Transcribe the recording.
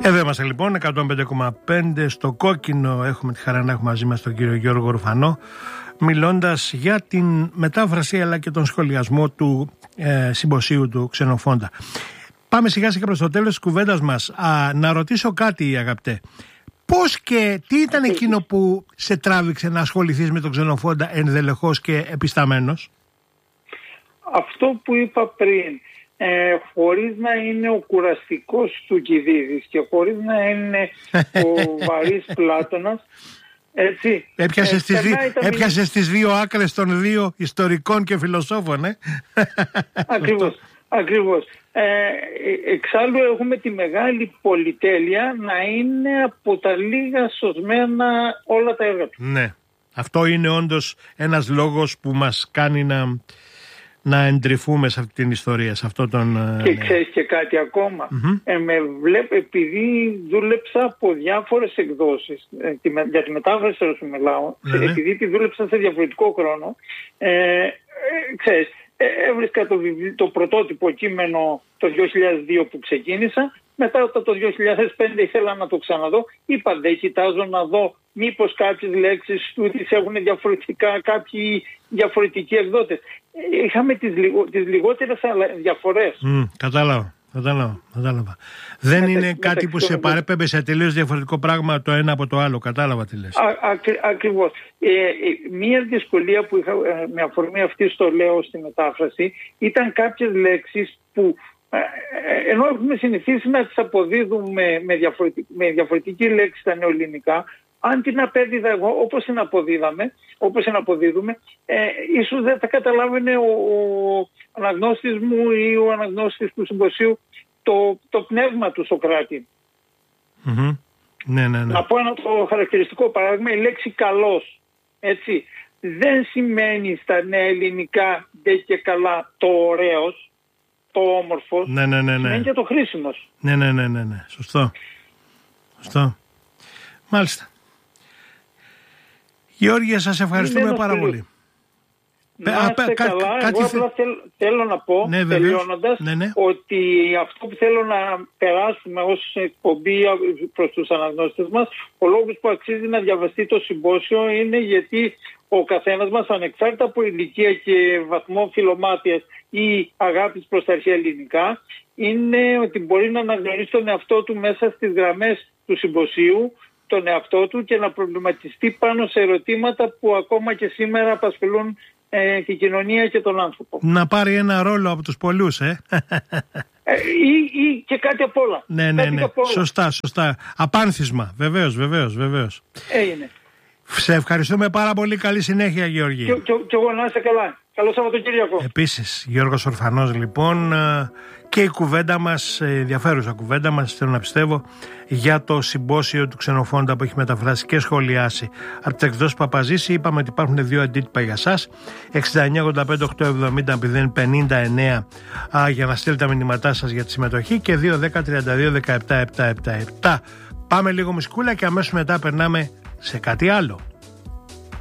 Εδώ είμαστε λοιπόν, 105,5 στο Κόκκινο. Έχουμε τη χαρά να έχουμε μαζί μας τον κύριο Γιώργο Ρουφανό, μιλώντας για την μετάφραση αλλά και τον σχολιασμό του συμποσίου του Ξενοφόντα. Πάμε σιγά σιγά προς το τέλος της κουβέντας μας. Να ρωτήσω κάτι, αγαπητέ. Πώς και τι ήταν εκείνο που σε τράβηξε να ασχοληθείς με τον Ξενοφόντα ενδελεχώς και επισταμένος? Αυτό που είπα πριν, χωρίς να είναι ο κουραστικός Θουκυδίδης και χωρίς να είναι ο βαρύς Πλάτωνας, έτσι. Έπιασε στις δύο άκρες των δύο ιστορικών και φιλοσόφων, Ακριβώς. Εξάλλου έχουμε τη μεγάλη πολυτέλεια να είναι από τα λίγα σωσμένα όλα τα έργα του. Ναι, αυτό είναι όντως ένας λόγος που μας κάνει να εντρυφούμε σε αυτή την ιστορία, σε αυτό τον... Και ξέρεις και κάτι ακόμα. Επειδή δούλεψα από διάφορες εκδόσεις, για τη μετάφραση σου μιλάω, επειδή τη δούλεψα σε διαφορετικό χρόνο, ξέρεις, έβρισκα το πρωτότυπο κείμενο το 2002 που ξεκίνησα. Μετά το 2005 ήθελα να το ξαναδώ. Είπα δεν κοιτάζω να δω μήπως κάποιες λέξεις του τις έχουν διαφορετικά κάποιοι διαφορετικοί εκδότες. Είχαμε τις λιγότερες διαφορές. Κατάλαβα. Δεν είναι κάτι που σε παρέπεμπε σε τελείως διαφορετικό πράγμα το ένα από το άλλο. Κατάλαβα τι λες. Ακριβώς. Μία δυσκολία που είχα με αφορμή αυτή στο λέω στη μετάφραση ήταν κάποιες λέξεις που ενώ έχουμε συνηθίσει να τις αποδίδουμε με διαφορετική λέξη στα νεοελληνικά, αν την απέδιδα εγώ όπως την αποδίδουμε, ίσως δεν θα καταλάβαινε ο αναγνώστης μου ή ο αναγνώστης του συμποσίου το πνεύμα του Σωκράτη. Ναι. Να πω ένα το χαρακτηριστικό παράδειγμα, η λέξη καλός, έτσι, δεν σημαίνει στα νέα ελληνικά ντε και καλά το ωραίος, το όμορφος, σημαίνει και το χρήσιμος. Ναι. Σωστό. Μάλιστα. Γιώργη, σας ευχαριστούμε πάρα πολύ. Να είστε καλά. Εγώ απλά θέλω να πω, τελειώνοντας, ότι αυτό που θέλω να περάσουμε ως εκπομπή προς τους αναγνώστες μας, ο λόγος που αξίζει να διαβαστεί το συμπόσιο είναι γιατί ο καθένας μας, ανεξάρτητα από ηλικία και βαθμό φιλομάτειας ή αγάπης προς τα αρχαία ελληνικά, είναι ότι μπορεί να αναγνωρίσει τον εαυτό του μέσα στις γραμμές του συμποσίου, τον εαυτό του, και να προβληματιστεί πάνω σε ερωτήματα που ακόμα και σήμερα απασχολούν την κοινωνία και τον άνθρωπο. Να πάρει ένα ρόλο από τους πολλούς, ή και κάτι απ' όλα. Ναι. Σωστά. Απάνθισμα. Βεβαίως. Έγινε. Σε ευχαριστούμε πάρα πολύ. Καλή συνέχεια, Γιώργη. Και εγώ να είσαι καλά. Καλό Σαββατοκύριακο. Επίσης, Γιώργος Ορφανός λοιπόν, και η κουβέντα μας, ενδιαφέρουσα κουβέντα μας, θέλω να πιστεύω, για το συμπόσιο του Ξενοφόντα που έχει μεταφράσει και σχολιάσει από τις εκδόσεις Παπαζήση. Είπαμε ότι υπάρχουν δύο αντίτυπα για σας, 6985-870-059 για να στείλετε τα μηνύματά σας για τη συμμετοχή, και 210-32-17-777. Πάμε λίγο μουσικούλα και αμέσως μετά περνάμε σε κάτι άλλο.